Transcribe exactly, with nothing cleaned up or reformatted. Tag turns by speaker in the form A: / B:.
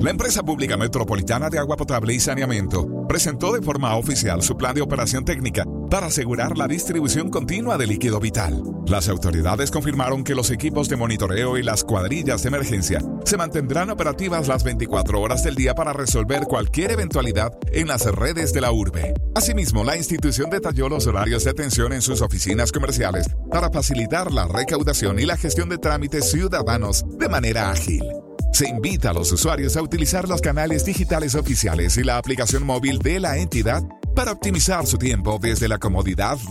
A: La empresa pública metropolitana de agua potable y saneamiento presentó de forma oficial su plan de operación técnica para asegurar la distribución continua de líquido vital. Las autoridades confirmaron que los equipos de monitoreo y las cuadrillas de emergencia se mantendrán operativas las veinticuatro horas del día para resolver cualquier eventualidad en las redes de la urbe. Asimismo, la institución detalló los horarios de atención en sus oficinas comerciales para facilitar la recaudación y la gestión de trámites ciudadanos de manera ágil. Se invita a los usuarios a utilizar los canales digitales oficiales y la aplicación móvil de la entidad para optimizar su tiempo desde la comodidad